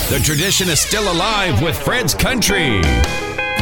The tradition is still alive with Fred's Country.